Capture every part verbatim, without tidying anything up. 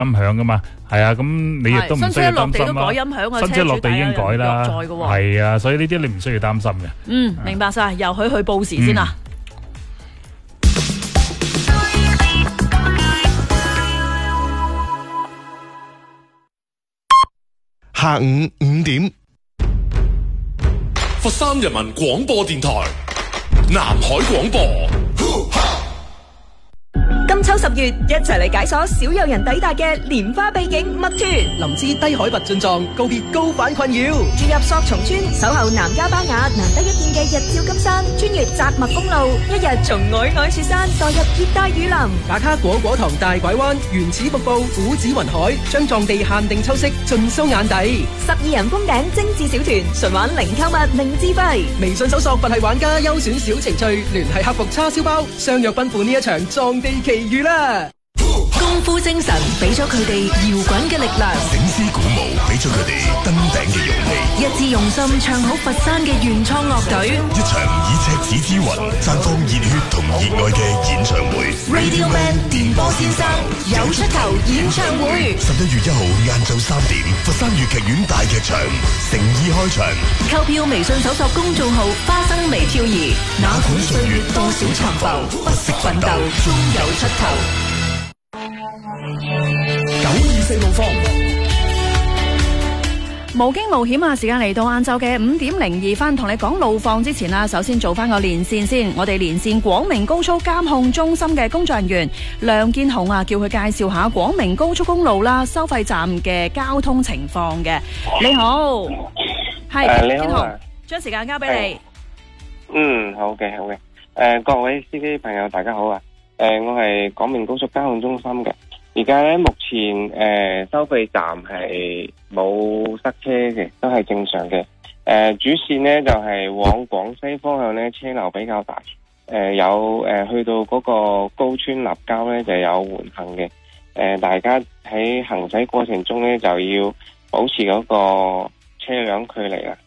音響噶嘛，係啊，咁你亦都唔需要擔心啦。新車落地已經改啦，係啊，所以呢啲你唔需要擔心嘅。 嗯，明白晒，由佢去報時先啦。 下午五點， 佛山人民廣播電台南海廣播。 金秋十月，一齊嚟解鎖少有人抵達嘅蓮花秘境墨脱。 林芝低海拔進藏，告別高反困擾。 住入索松村，守候南迦巴雅難得一見嘅日照金山，穿越扎麥公路，一日從皚皚雪山墮入熱帶雨林。 打卡果果塘大拐彎，原始瀑布，古紫雲海，將藏地限定秋色盡收眼底。 十二人封頂精緻小團，純玩零購物零資費。 微信搜索佛系玩家優選小程序，聯繫客服叉燒包，相約奔赴呢一場藏地奇遇啦！ 功夫精神俾咗佢哋搖滾嘅力量， 醒獅鼓舞俾咗佢哋登頂嘅勇氣， 一致用心唱好佛山嘅原創樂隊， 一場以赤子之魂綻放熱血同熱愛嘅演唱會。 Radio Man 電波先生有出頭演唱會， 十一月一號晏晝三點，佛山粵劇院大劇場誠意開場。 購票微信搜索公眾號花生微漂移，哪管歲月多少沉浮，不息奮鬥終有出頭。 九二四路況， 無驚無險啊！時間嚟到晏晝嘅五點零二分，同你講路況之前啦，首先做翻個連線先。我哋連線廣明高速監控中心嘅工作人員梁建雄啊，叫佢介紹下廣明高速公路啦收費站嘅交通情況嘅。你好，係、呃、建雄，將時間交俾你。 嗯，好嘅，好嘅。誒、呃，各位司機朋友，大家好啊！誒、呃，我係廣明高速監控中心嘅。而家咧，目前誒、呃、收費站係冇塞車嘅，都係正常嘅。誒、呃，主線咧就係、是、往廣西方向咧，車流比較大。誒、呃，有誒、呃、去到嗰個高川立交咧，就有緩行嘅。誒、呃，大家喺行駛過程中咧，就要保持嗰個車輛距離啦。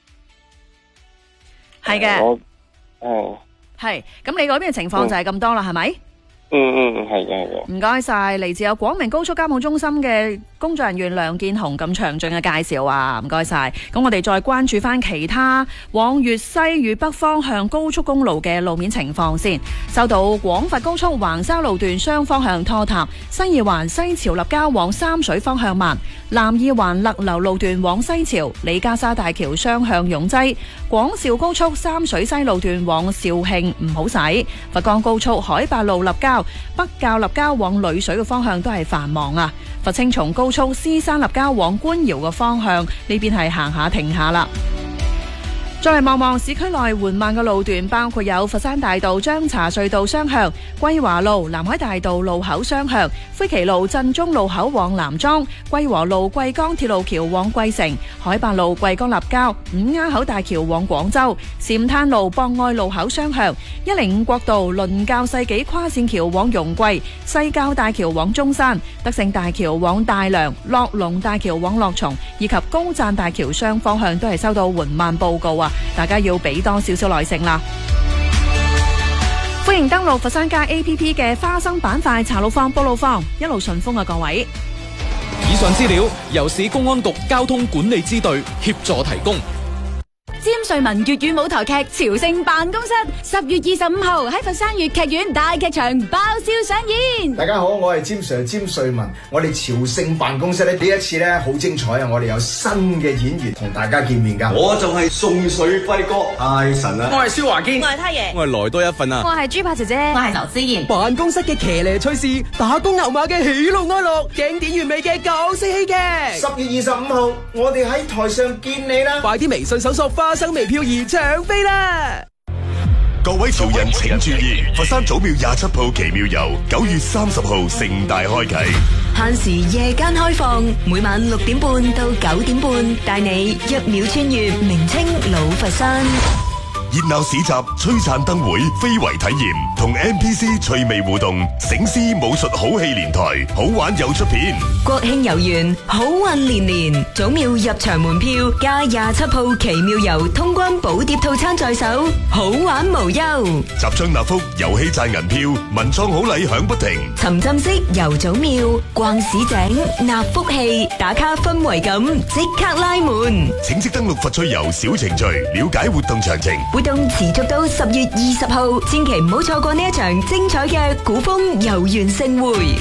係嘅。 呃、我，哦。 係，咁你嗰邊嘅情況就係咁多啦，係咪？ 嗯嗯，係嘅係嘅。唔該晒，嚟自有廣明高速監控中心嘅工作人員梁建雄咁詳盡嘅介紹啊，唔該晒。咁我哋再關注翻其他往粵西與北方向高速公路嘅路面情況先。受到廣佛高速橫沙路段雙方向拖沓，新二環西樵立交往三水方向慢，南二環勒流路段往西樵李家沙大橋雙向擁擠，廣肇高速三水西路段往肇慶唔好駛，佛岡高速海八路立交北滘立交往蘆水嘅方向都係繁忙啊！佛青松高速獅山立交往官窯嘅方向呢邊係行下停下啦。再嚟望望市區內緩慢嘅路段，包括有佛山大道張查隧道雙向、歸華路南海大道路口雙向、灰旗路鎮中路口往南莊、歸和路貴江鐵路橋往貴城、海八路貴江立交、五鴉口大橋往廣州、禪灘路博愛路口雙向、一零五國道倫教世紀跨線橋往容桂、西滘大橋往中山、德勝大橋往大良、樂龍大橋往樂松以及高贊大橋雙方向都係收到緩慢報告啊！大家要俾多少少耐性啦。歡迎登錄佛山街 A P P 嘅花生板塊查路況報路況，一路順風啊各位。 以上資料由市公安局交通管理支隊協助提供。 詹瑞文粵語舞台劇《朝聖辦公室》十月二十五號喺佛山粵劇院大劇場爆笑上演。 大家好，我係詹 Sir 詹瑞文。我哋朝聖辦公室咧呢一次咧好精彩啊！我哋有新嘅演員同大家見面噶。 我就係宋水輝哥，太神啦！ 我係蕭華堅， 我係太爺， 我係來多一份啊！ 我係豬扒姐姐，我係劉思妍。 辦公室嘅騎呢趣事，打工牛馬嘅喜怒哀樂，經典完美嘅搞笑戲劇。 十月二十五號，我哋喺台上見你啦！ 快啲微信搜索花生微漂兒搶飛啦！ 各位潮人請注意，佛山祖廟廿七號奇妙遊九月三十號盛大開啟， 限時夜間開放，每晚六點半到九點半，帶你一秒穿越明清老佛山。 熱鬧市集、璀璨燈會、非遺體驗， 同 M P C 趣味互動，醒獅武術好戲連台，好玩有出片。 國慶遊園，好運連連，祖廟入場門票加廿七鋪奇妙遊通關寶碟套餐在手，好玩無憂。 集章納福，遊戲賺銀票，文創好禮響不停。 沉浸式遊祖廟，逛市井，納福氣，打卡氛圍感，即刻拉門。 請即登錄佛趣遊小程序，了解活動詳情。 活動持續到十月二十號，千祈唔好錯過呢一場精彩嘅古風遊園盛會。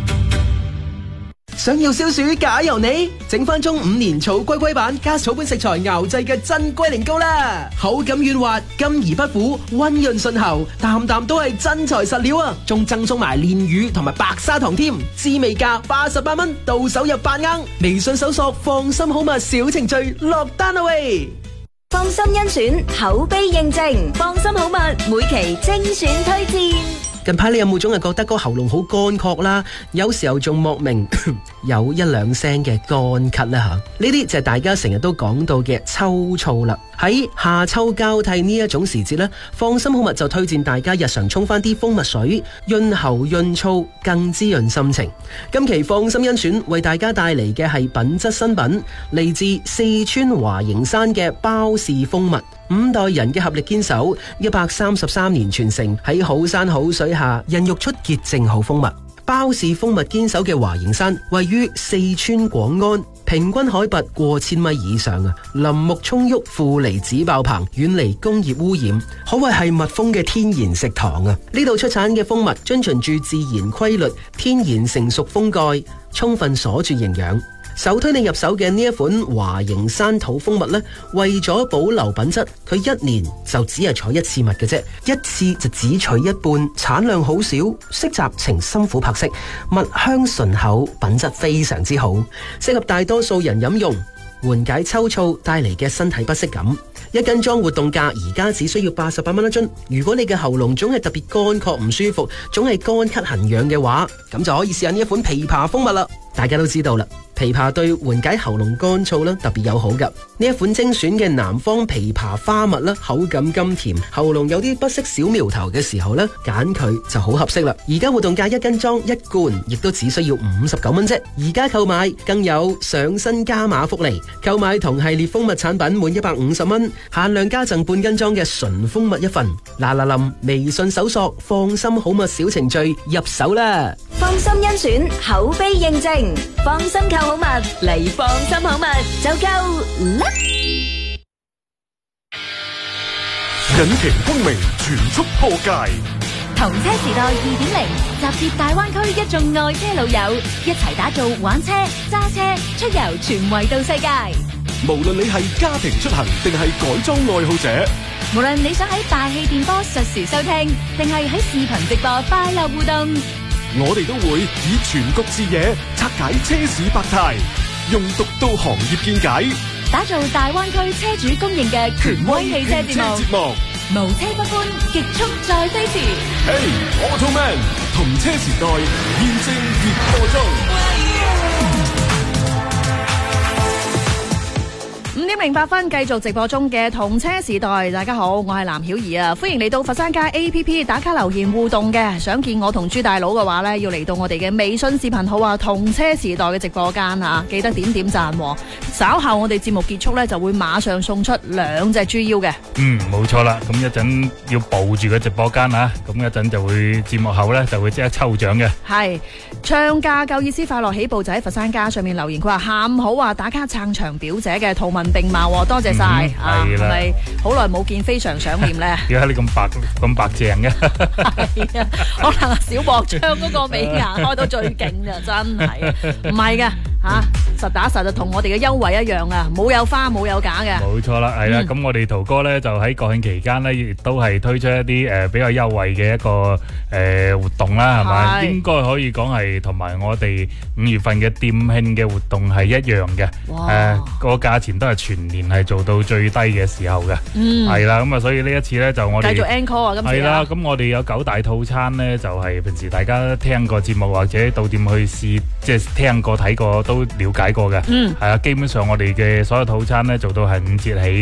想要消暑假由你，整翻中五年草龜龜版加草本食材熬製嘅真龜苓膏啦，口感軟滑，甘而不苦，溫潤順喉，啖啖都係真材實料啊！仲贈送埋蓮魚同埋白砂糖添，滋味價八十八蚊，到手入八盎。微信搜索放心好物小程序落單啦喂！ 放心甄選，口碑認證，放心好物每期精選推薦。 近排你有冇總係覺得個喉嚨好乾涸啦？有時候仲莫名有一兩聲嘅乾咳啦吓，呢啲就係大家成日都講到嘅秋燥啦。喺夏秋交替呢一種時節呢，放心好物就推薦大家日常沖翻啲蜂蜜水，潤喉潤燥，更滋潤心情。今期放心甄選為大家帶嚟嘅係品質新品，嚟自四川華形山嘅包氏蜂蜜。五代人嘅合力堅守，一百三十三年傳承，喺好山好水下孕育出潔淨好蜂蜜。包氏蜂蜜堅守嘅華形山位於四川廣安，平均海拔過千米以上啊，林木蔥鬱，負離子爆棚，遠離工業污染，可謂係蜜蜂嘅天然食堂啊！呢度出產嘅蜂蜜遵循住自然規律，天然成熟蜂蓋，充分鎖住營養。首推你入手嘅呢一款華形山土蜂蜜呢，為咗保留品質，佢一年就只係採一次蜜嘅啫，一次就只取一半，產量好少，色澤呈深琥珀色，蜜香醇厚，品質非常之好，適合大多數人飲用，緩解秋燥帶嚟嘅身體不適感。一斤裝活動價而家只需要八十八蚊一樽。如果你嘅喉嚨總係特別乾涸唔舒服，總係乾咳痕癢嘅話，咁就可以試下呢一款枇杷蜂蜜啦。大家都知道啦，枇杷對緩解喉嚨乾燥啦特別友好噶。呢一款精選嘅南方枇杷花蜜啦，口感甘甜，喉嚨有啲不適小苗頭嘅時候呢，揀佢就好合適啦。而家活動價一斤裝一罐，亦都只需要五十九蚊啫。而家購買更有上新加碼福利，購買同系列蜂蜜產品滿一百五十蚊，限量加贈半斤裝嘅純蜂蜜一份。嗱嗱臨，微信搜索放心好物小程序入手啦。 放心甄選，口碑認證，放心購好物嚟放心好物就夠啦。 引擎光明全速破界， 同車時代二點零，集結大灣區一眾愛車老友，一齊打造玩車、揸車、出遊全維度世界。 無論你係家庭出行定係改裝愛好者， 無論你想喺大氣電波實時收聽，定係喺視頻直播快樂互動， 我哋都會以全局視野拆解車市百態，用獨到行業見解， 打造大灣區車主公認嘅權威汽車節目。無車不歡，極速再飛馳。 Hey Automan， 同車時代現正熱播中。 五點零八分繼續直播中嘅同車時代，大家好，我係藍曉儀啊，歡迎嚟到佛山街 A P P 打卡留言互動嘅，想見我同朱大佬嘅話呢，要嚟到我哋嘅微信視頻號啊，同車時代嘅直播間啊，記得點點讚。稍後我哋節目結束呢，就會馬上送出兩隻豬腰嘅。 嗯，冇錯啦，咁一陣要保住個直播間啊，咁一陣就會節目後呢，就會即刻抽獎嘅。係唱假夠意思快樂起步就喺佛山街上面留言，佢話下午好啊，打卡撐場表姐嘅圖文並茂，多謝晒、嗯、啊！係咪好耐冇見，非常想念咧？點解你咁白咁白淨嘅？係啊，可能小博昌嗰個美顏開到最勁啊！真係唔係嘅吓，實打實就同我哋嘅優惠一樣啊，冇有花冇有假嘅。冇錯啦，係啦。咁、嗯、我哋圖哥咧就喺國慶期間咧，亦都係推出一啲誒、呃、比較優惠嘅一個誒、呃、活動啦，係咪？應該可以講係同埋我哋五月份嘅店慶嘅活動係一樣嘅。誒、呃，個價錢都係全年係做到最低嘅時候嘅。嗯，係啦。咁啊，所以呢一次咧就我哋繼續 encore 啊，今次係啦。咁我哋有九大套餐咧，就係、是、平時大家聽過節目或者到店去試，即係聽過睇過都了解過嘅。嗯，係啊，基本上我哋嘅所有套餐咧做到係五折起嘅。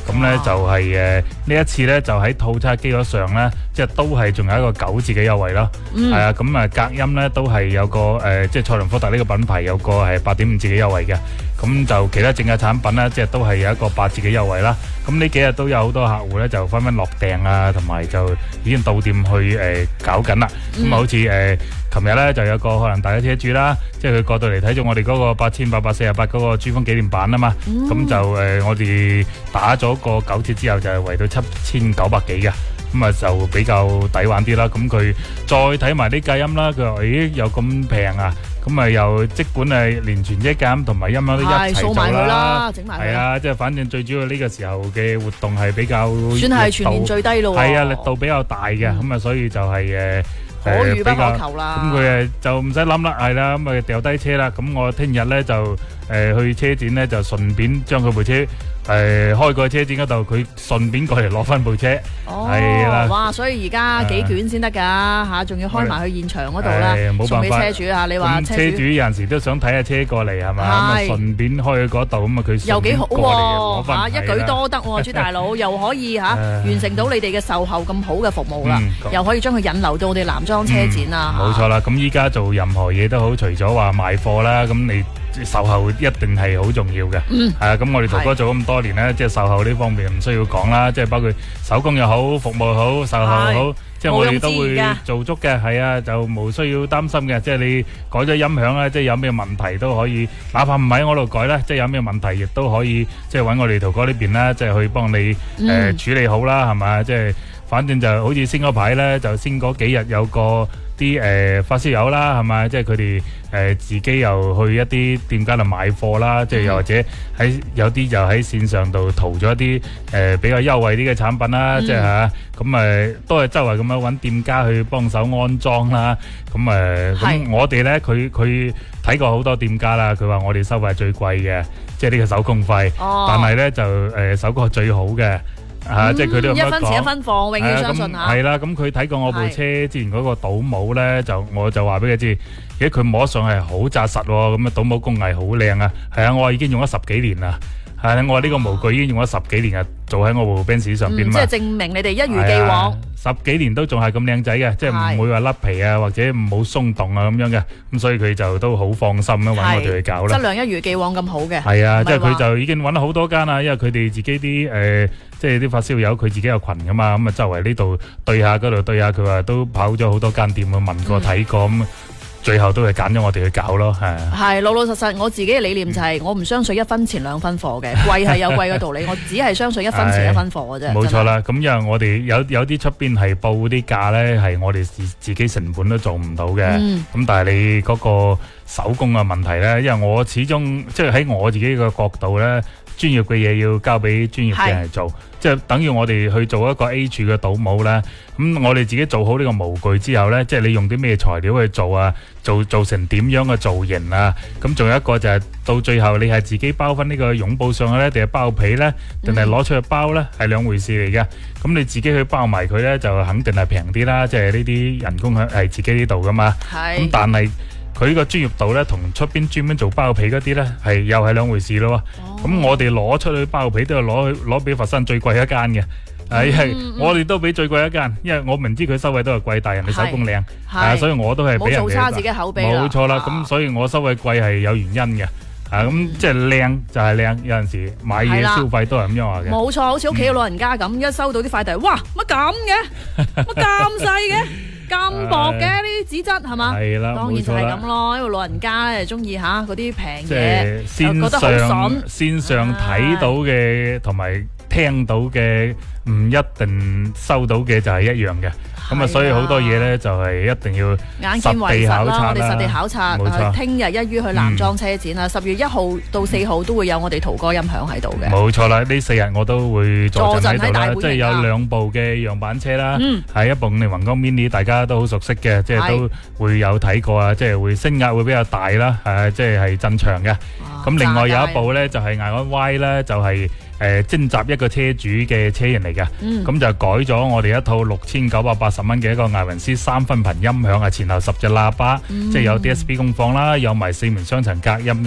咁咧就係誒呢一次咧就喺套餐基礎上咧，即係都係仲有一個九折嘅優惠咯。係啊，咁啊隔音咧都係有個誒，即係賽倫福特呢個品牌有個係八點五折嘅優惠嘅。咁就其他正價產品咧，即係都係有一個八折嘅優惠啦。咁呢幾日都有好多客戶咧就紛紛落訂啊，同埋就已經到店去誒搞緊啦。咁啊好似誒琴日咧就有個可能大嘅車主啦，即係佢過到嚟睇咗我哋嗰個八千八百四十八嗰個珠峰紀念版啊嘛。咁就誒我哋打咗個九折之後就係圍到七千九百幾嘅。咁啊就比較抵玩啲啦。咁佢再睇埋啲隔音啦，佢話咦又咁平啊！咁啊又即管係連全一減同埋音響都一齊做啦，整埋佢。係啊，即係反正最主要呢個時候嘅活動係比較算係全年最低咯。 係啊，力度比較大嘅，咁啊所以就係誒可遇不可求啦。 咁佢誒就唔使諗啦，係啦，咁啊掉低車啦。咁我聽日咧就誒去車展咧就順便將佢部車誒開過去車展嗰度，佢順便過嚟攞翻部車。 哦， 係啦， 哇！所以而家幾卷先得㗎嚇，仲要開埋去現場嗰度啦，送俾車主啊！你話車主車主有陣時都想睇下車過嚟係咪？咁啊順便開去嗰度，咁啊佢又幾好喎嚇，一舉多得喎，朱大佬又可以嚇完成到你哋嘅售後咁好嘅服務啦，又可以將佢引流到我哋男裝車展啦。 冇錯啦，咁依家做任何嘢都好，除咗話賣貨啦，咁你售後一定係好重要嘅。嗯，係啊，咁我哋淘哥做咁多年咧，即係售後呢方面唔需要講啦，即係包括手工又好，服務又好，售後又好，即係我哋都會做足嘅。係啊，就冇需要擔心嘅。即係你改咗音響咧，即係有咩問題都可以，哪怕唔喺我度改咧，即係有咩問題亦都可以，即係揾我哋淘哥呢邊啦，即係去幫你誒處理好啦，係嘛？即係反正就好似先嗰排咧，就先嗰幾日有個啲誒發燒友啦，係咪？即係佢哋誒自己又去一啲店家度買貨啦，即係又或者喺有啲就喺線上度淘咗一啲誒比較優惠啲嘅產品啦，即係嚇咁誒都係周圍咁樣揾店家去幫手安裝啦。咁誒咁我哋咧，佢佢睇過好多店家啦，佢話我哋收費係最貴嘅，即係呢個手工費，但係咧就誒手工係最好嘅。啊！即係佢都咁樣講， 一分錢一分貨，永遠相信嚇。 係啦，咁佢睇過我部車之前嗰個倒模咧，就我就話俾佢知，咦佢摸上係好紮實喎，咁啊倒模工藝好靚啊，係啊，我已經用咗十幾年啦，係啊，我話呢個模具已經用咗十幾年啊，做喺我部 Benz 上邊嘛。 即係證明你哋一如既往， 十幾年都仲係咁靚仔嘅，即係唔會話甩皮啊，或者冇鬆動啊咁樣嘅，咁所以佢就都好放心咁揾我哋去搞啦。 質量一如既往咁好嘅。 係啊，即係佢就已經揾咗好多間啦，因為佢哋自己啲誒。即係啲發燒友佢自己有群噶嘛，咁啊周圍呢度對下嗰度對下，佢話都跑咗好多間店去問過睇過，咁最後都係揀咗我哋去搞咯，係。係老老實實，我自己嘅理念就係我唔相信一分錢兩分貨嘅，貴係有貴嘅道理，我只係相信一分錢一分貨嘅啫。冇錯啦， 咁因為我哋有有啲出邊係報啲價咧，係我哋自自己成本都做唔到嘅，咁、嗯、但係你嗰個手工嘅問題咧，因為我始終即係喺我自己嘅角度咧。專業嘅嘢要交俾專業嘅人嚟做，即係等於我哋去做一個 A 柱嘅倒模咧。咁我哋自己做好呢個模具之後咧，即係你用啲咩材料去做啊？做做成點樣嘅造型啊？咁仲有一個就係到最後你係自己包翻呢個絨布上去咧，定係包皮咧，定係攞出去包咧，係兩回事嚟嘅。咁你自己去包埋佢咧，就肯定係平啲啦。即係呢啲人工係自己呢度噶嘛。咁但係佢呢個專業度咧，同出邊專門做包皮嗰啲咧，係又係兩回事咯。咁、哦、我哋攞出去包皮都係攞去攞俾佛山最貴一間嘅，係係、嗯嗯、我哋都俾最貴一間，因為我明知佢收費都係貴，但係人哋手工靚，啊，所以我都係俾人哋冇做差自己口碑啦。冇錯啦，咁、啊、所以我收費貴係有原因嘅。啊，咁即係靚就係靚，有陣時買嘢消費都係咁樣話嘅。冇錯，好似屋企嘅老人家咁，嗯、一收到啲快遞，哇，乜咁嘅，乜咁細嘅？咁薄嘅呢啲紙質係嘛？係啦，當然就係咁咯。因為老人家咧中意吓嗰啲平嘢，又覺得好爽。線上睇到嘅同埋聽到嘅唔一定收到嘅就係一樣嘅。咁啊，所以好多嘢咧就係一定要眼見為實啦。我哋實地考察，冇錯。聽日一於去男裝車展啦，十月一號到四號都會有我哋淘哥音響喺度嘅。冇錯啦，呢四日我都會坐陣喺度啦。即係有兩部嘅樣板車啦，係一部五菱宏光 mini，大家都好熟悉嘅，即係都會有睇過啊，即係會升壓會比較大啦，誒，即係係震長嘅。咁另外有一部咧就係艾安 Y 咧，就係。誒，徵集一個車主嘅車型嚟嘅，咁、嗯、就改咗我哋一套六千九百八十蚊嘅一個艾雲斯三分頻音響，係前後十隻喇叭，嗯、即係有 D S P 功放啦，有埋四面雙層隔音嘅。咁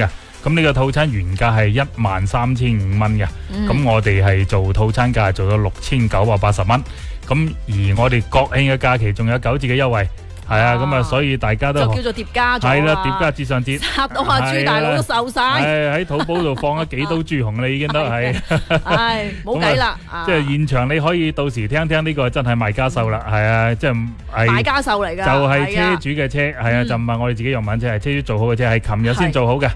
咁呢個套餐原價係一萬三千五蚊嘅，咁、嗯、我哋係做套餐價做到六千九百八十蚊，咁而我哋國慶嘅假期仲有九折嘅優惠。係啊，咁啊，所以大家都就叫做疊加咗啊！ 係啦，疊加節上節， 嚇到阿朱大佬都瘦晒。 係喺淘寶度放咗幾刀豬紅啦，已經都係。 係冇計啦！ 即係現場你可以到時聽聽呢個真係賣家秀啦，係啊，即係賣家秀嚟㗎， 就係車主嘅車，係啊，就唔係我哋自己用品車，係車主做好嘅車，係琴日先做好嘅。